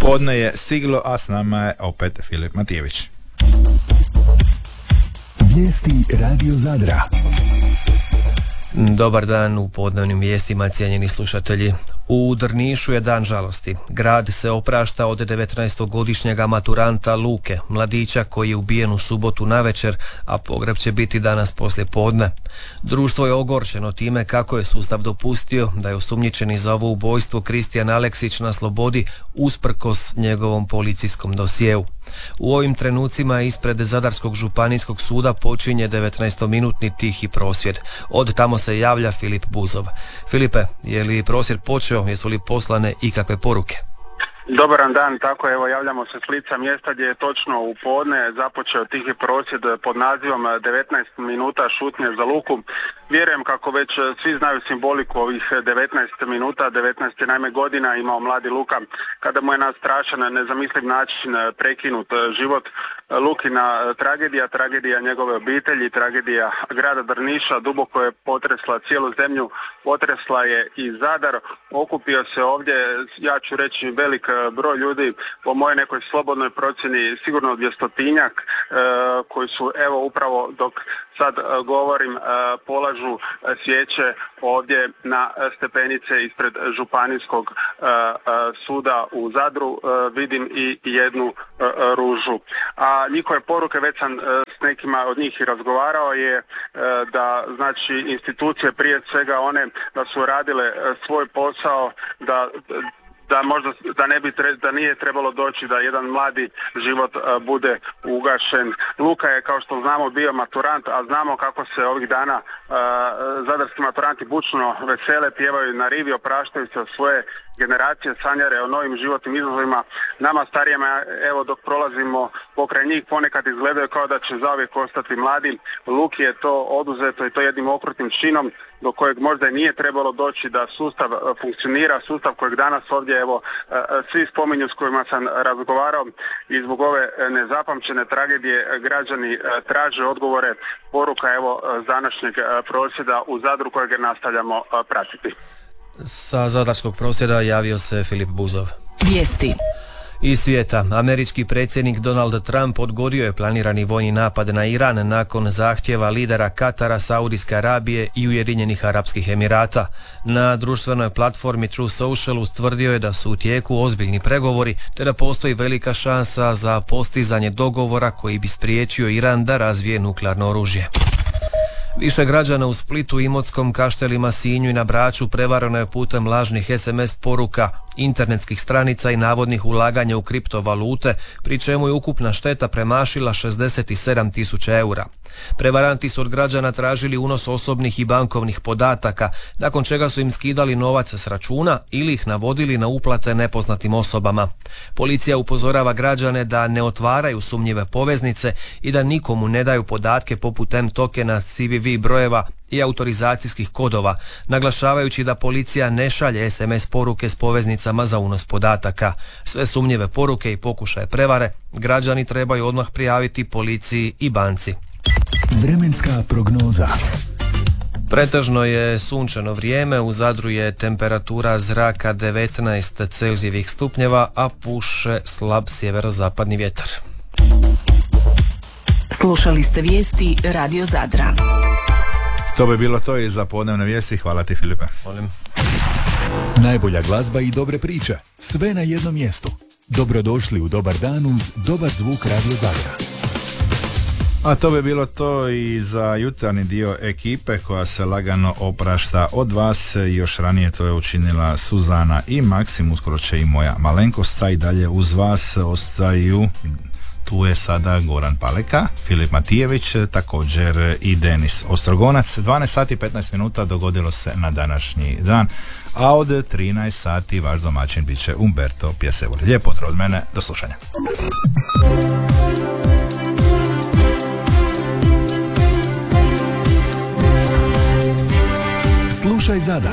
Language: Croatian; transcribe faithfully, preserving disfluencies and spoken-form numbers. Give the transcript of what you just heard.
Podne je stiglo, a s nama je opet Filip Matijević. Vijesti Radio Zadra. Dobar dan u podnevnim vijestima, cijenjeni slušatelji. U Drnišu je dan žalosti. Grad se oprašta od devetnaestogodišnjega maturanta Luke, mladića koji je ubijen u subotu navečer, a pogreb će biti danas poslije podne. Društvo je ogorčeno time kako je sustav dopustio da je osumnjičeni za ovo ubojstvo Kristijan Aleksić na slobodi usprkos njegovom policijskom dosjeu. U ovim trenucima ispred Zadarskog županijskog suda počinje devetnaestominutni tihi prosvjed. Od tamo se javlja Filip Buzov. Filipe, je li prosvjed počeo, jesu li poslane ikakve poruke? Dobar dan, tako evo javljamo se s lica mjesta gdje je točno u podne započeo tihi prosvjed pod nazivom devetnaest minuta šutnje za Luku. Vjerujem kako već svi znaju simboliku ovih devetnaest minuta, devetnaest je naime godina imao mladi Luka kada mu je na strašan, nezamisliv način prekinut život. Lukina tragedija, tragedija njegove obitelji, tragedija grada Drniša duboko je potresla cijelu zemlju, potresla je i Zadar. Okupio se ovdje, ja ću reći, velik broj ljudi, po mojoj nekoj slobodnoj procjeni sigurno dvjestotinjak, e, koji su evo upravo dok sad govorim polažu svijeće ovdje na stepenice ispred županijskog suda u Zadru. Vidim i jednu ružu. A njihove poruke, već sam s nekima od njih i razgovarao, je da znači institucije, prije svega one, da su radile svoj posao, da da možda da ne bi tre, da nije trebalo doći da jedan mladi život a, bude ugašen. Luka je, kao što znamo, bio maturant, a znamo kako se ovih dana a, zadarski maturanti bučno vesele, pjevaju na rivi, opraštaju se od svoje generacije, sanjare o novim životnim izazovima. Nama starijima, evo dok prolazimo pokraj njih, ponekad izgledaju kao da će zauvijek ostati mladi. Luki je to oduzeto i to jednim okrutnim činom do kojeg možda i nije trebalo doći da sustav funkcionira, sustav kojeg danas ovdje evo svi spominju, s kojima sam razgovarao, i zbog ove nezapamćene tragedije građani traže odgovore. Poruka evo s današnjeg prosvjeda u Zadru kojeg nastavljamo pratiti. Sa zadarskog prosvjeda javio se Filip Buzov. Vijesti. Iz svijeta, američki predsjednik Donald Trump odgodio je planirani vojni napad na Iran nakon zahtjeva lidera Katara, Saudijske Arabije i Ujedinjenih Arapskih Emirata. Na društvenoj platformi True Social ustvrdio je da su u tijeku ozbiljni pregovori te da postoji velika šansa za postizanje dogovora koji bi spriječio Iran da razvije nuklearno oružje. Više građana u Splitu, Imotskom, Kaštelima, Sinju i na Braču prevareno je putem lažnih es em es poruka, internetskih stranica i navodnih ulaganja u kriptovalute, pri čemu je ukupna šteta premašila šezdeset sedam tisuća eura. Prevaranti su od građana tražili unos osobnih i bankovnih podataka, nakon čega su im skidali novac s računa ili ih navodili na uplate nepoznatim osobama. Policija upozorava građane da ne otvaraju sumnjive poveznice i da nikomu ne daju podatke poput M-tokena, C V V brojeva i autorizacijskih kodova, naglašavajući da policija ne šalje es em es poruke s poveznicama za unos podataka. Sve sumnjive poruke i pokušaje prevare građani trebaju odmah prijaviti policiji i banci. Vremenska prognoza. Pretežno je sunčano vrijeme, u Zadru je temperatura zraka devetnaest celzijevih stupnjeva, a puše slab sjeverozapadni vjetar. Slušali ste vijesti Radio Zadra. To bi bilo to i za podnevne vijesti. Hvala ti, Filipe. Molim. Najbolja glazba i dobre priče. Sve na jednom mjestu. Dobrodošli u Dobar dan uz dobar zvuk Radio Zadra. A to bi bilo to i za jutarnji dio ekipe koja se lagano oprašta od vas. Još ranije to je učinila Suzana i Maksim, uskoro će i moja malenkost, i dalje uz vas ostaju. Tu je sada Goran Paleka, Filip Matijević, također i Denis Ostrogonac. dvanaest sati i petnaest minuta dogodilo se na današnji dan, a od trinaest sati vaš domaćin bit će Umberto Pjesevoli. Lijep pozdrav od mene, do slušanja. Slušaj Zadar.